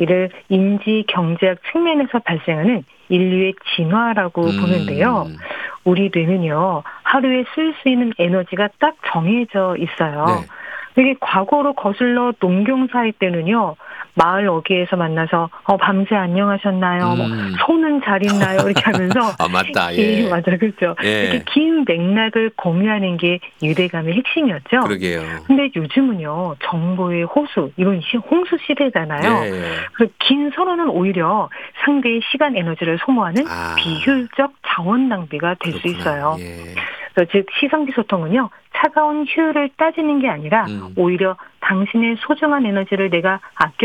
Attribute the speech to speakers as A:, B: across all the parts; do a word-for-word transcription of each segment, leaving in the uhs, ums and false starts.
A: 이를 인지 경제학 측면에서 발생하는 인류의 진화라고
B: 음.
A: 보는데요. 우리 뇌는요, 하루에 쓸 수 있는 에너지가 딱 정해져 있어요.
B: 네.
A: 이게 과거로 거슬러 농경사회 때는요, 마을 어귀에서 만나서 어, 밤새 안녕하셨나요? 뭐
B: 음.
A: 소는 잘 있나요? 이렇게 하면서
B: 아, 맞다.
A: 예,
B: 예.
A: 맞아, 그렇죠.
B: 예.
A: 이렇게 긴 맥락을 공유하는 게 유대감의 핵심이었죠.
B: 그러게요.
A: 근데 요즘은요, 정보의 호수, 이런 시- 홍수 시대잖아요.
B: 예.
A: 그 긴 서론은 오히려 상대의 시간 에너지를 소모하는
B: 아.
A: 비효율적 자원 낭비가 될 수
B: 그렇구나.
A: 있어요.
B: 예.
A: 그래서 즉 시성비 소통은요, 차가운 효율을 따지는 게 아니라
B: 음.
A: 오히려 당신의 소중한 에너지를 내가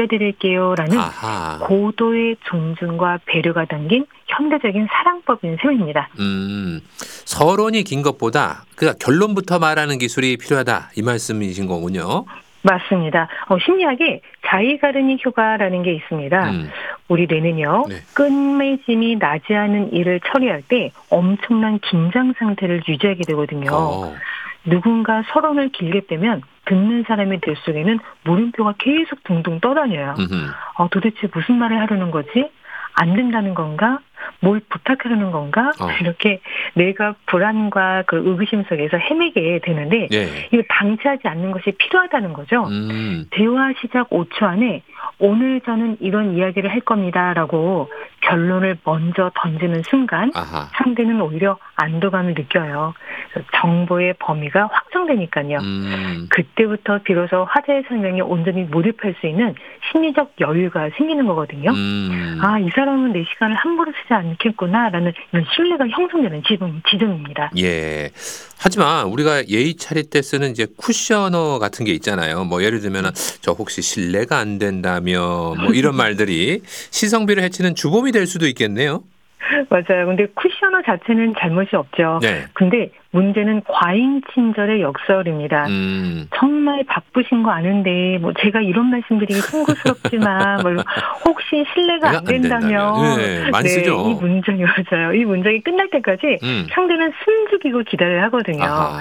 A: 아껴드릴게요라는
B: 아하.
A: 고도의 존중과 배려가 담긴 현대적인 사랑법인 셈입니다.
B: 음. 서론이 긴 것보다 그러니까 결론부터 말하는 기술이 필요하다 이 말씀이신 거군요.
A: 맞습니다. 어, 심리학에 자이가르니 효과라는 게 있습니다.
B: 음.
A: 우리 뇌는요,
B: 네.
A: 끝맺음이 나지 않은 일을 처리할 때 엄청난 긴장 상태를 유지하게 되거든요.
B: 어.
A: 누군가 서론을 길게 빼면 듣는 사람의 뇌 속에는 물음표가 계속 둥둥 떠다녀요.
B: 음흠.
A: 어, 도대체 무슨 말을 하려는 거지? 안 된다는 건가? 뭘 부탁하려는 건가?
B: 어.
A: 이렇게 내가 불안과 그 의구심 속에서 헤매게 되는데
B: 예.
A: 이걸 방치하지 않는 것이 필요하다는 거죠.
B: 음.
A: 대화 시작 오 초 안에 오늘 저는 이런 이야기를 할 겁니다라고 결론을 먼저 던지는 순간
B: 아하.
A: 상대는 오히려 안도감을 느껴요. 그래서 정보의 범위가 확정되니까요.
B: 음.
A: 그때부터 비로소 화제의 설명에 온전히 몰입할 수 있는 심리적 여유가 생기는 거거든요.
B: 음.
A: 아, 이 사람은 내 시간을 함부로 쓰지 않겠구나라는 이런 신뢰가 형성되는 지점, 지점입니다.
B: 예. 하지만 우리가 예의 차릴 때 쓰는 이제 쿠셔너 같은 게 있잖아요. 뭐 예를 들면은 저 혹시 실례가 안 된다며 뭐 이런 말들이 시성비를 해치는 주범이 될 수도 있겠네요.
A: 맞아요. 근데 쿠셔너 자체는 잘못이 없죠.
B: 네.
A: 근데 문제는 과잉 친절의 역설입니다.
B: 음.
A: 정말 바쁘신 거 아는데 뭐 제가 이런 말씀드리기 송구스럽지만 뭐 혹시 실례가
B: 내가
A: 안
B: 안 된다면.
A: 된다면
B: 예. 많이
A: 네, 이
B: 쓰죠.
A: 문장이 맞아요. 이 문장이 끝날 때까지
B: 음.
A: 상대는 숨죽이고 기다려야 하거든요.
B: 아하.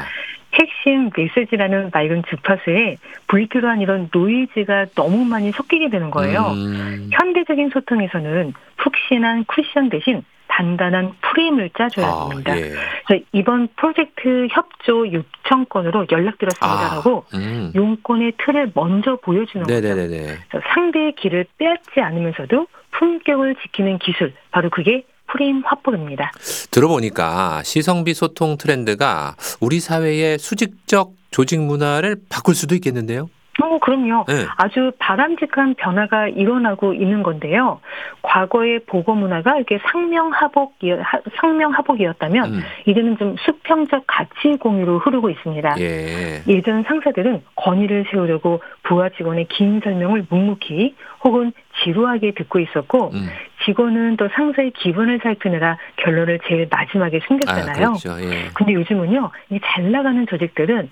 A: 핵심 메시지라는 맑은 주파수에 불필요한 이런 노이즈가 너무 많이 섞이게 되는 거예요.
B: 음.
A: 현대적인 소통에서는 푹신한 쿠션 대신 단단한 프레임을 짜줘야
B: 아,
A: 됩니다.
B: 예.
A: 그래서 이번 프로젝트 협조 요청 건으로 연락드렸습니다라고
B: 아. 음.
A: 용건의 틀을 먼저 보여주는 거죠.
B: 네네네네.
A: 그래서 상대의 길을 빼앗지 않으면서도 품격을 지키는 기술, 바로 그게 프레임 화법입니다.
B: 들어보니까 시성비 소통 트렌드가 우리 사회의 수직적 조직 문화를 바꿀 수도 있겠는데요.
A: 어, 그럼요.
B: 네.
A: 아주 바람직한 변화가 일어나고 있는 건데요. 과거의 보고 문화가 이렇게 상명하복, 상명하복이었다면
B: 음.
A: 이제는 좀 수평적 가치 공유로 흐르고 있습니다.
B: 예.
A: 예전 상사들은 권위를 세우려고 부하 직원의 긴 설명을 묵묵히 혹은 지루하게 듣고 있었고
B: 음.
A: 직원은 또 상사의 기분을 살피느라 결론을 제일 마지막에
B: 아,
A: 숨겼잖아요.
B: 그렇죠. 예.
A: 근데 요즘은요, 이 잘 나가는 조직들은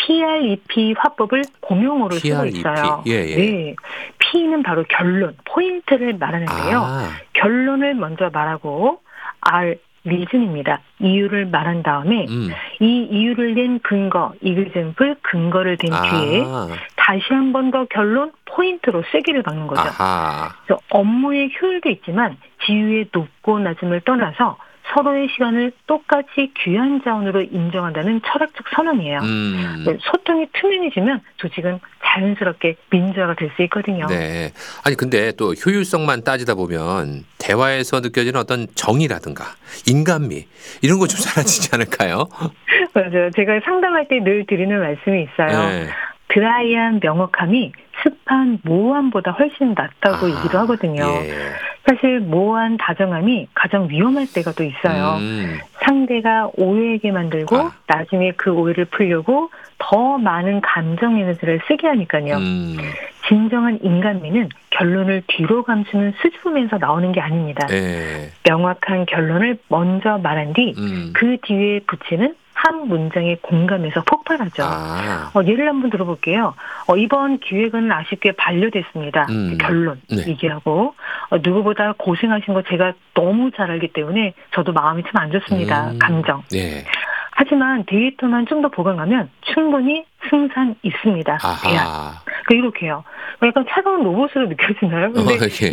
A: 피알이피 화법을 공용어로 쓰고
B: 피알이피.
A: 있어요.
B: 예, 예.
A: 네, P는 바로 결론, 포인트를 말하는데요.
B: 아.
A: 결론을 먼저 말하고 R 리즌입니다. 이유를 말한 다음에
B: 음.
A: 이 이유를 낸 근거, 이그젠플 근거를 댄 뒤에
B: 아.
A: 다시 한 번 더 결론, 포인트로 쐐기를 박는 거죠.
B: 아하.
A: 그래서 업무의 효율도 있지만 지위의 높고 낮음을 떠나서 서로의 시간을 똑같이 귀한 자원으로 인정한다는 철학적 선언이에요.
B: 음.
A: 소통이 투명해지면 조직은 자연스럽게 민주화가 될 수 있거든요.
B: 네. 아니 근데 또 효율성만 따지다 보면 대화에서 느껴지는 어떤 정의라든가 인간미 이런 거 좀 사라지지 않을까요?
A: 맞아요. 제가 상담할 때 늘 드리는 말씀이 있어요.
B: 네.
A: 드라이한 명확함이 습한 모호함보다 훨씬 낫다고
B: 아하.
A: 얘기를 하거든요.
B: 예.
A: 사실 모호한 다정함이 가장 위험할 때가 또 있어요.
B: 음.
A: 상대가 오해하게 만들고
B: 아.
A: 나중에 그 오해를 풀려고 더 많은 감정 에너지를 쓰게 하니까요.
B: 음.
A: 진정한 인간미는 결론을 뒤로 감추는 수줍으면서 나오는 게 아닙니다.
B: 예.
A: 명확한 결론을 먼저 말한 뒤 그
B: 음.
A: 뒤에 붙이는 한 문장의 공감에서 폭발하죠.
B: 아.
A: 어, 예를 한번 들어볼게요. 어, 이번 기획은 아쉽게 반려됐습니다.
B: 음.
A: 결론
B: 네.
A: 얘기하고 어, 누구보다 고생하신 거 제가 너무 잘 알기 때문에 저도 마음이 참 안 좋습니다.
B: 음.
A: 감정.
B: 예.
A: 하지만 데이터만 좀 더 보강하면 충분히 승산 있습니다. 대안.
B: 아하.
A: 그러니까 이렇게요. 약간 차가운 로봇으로 느껴지나요? 근데
B: 어, 예.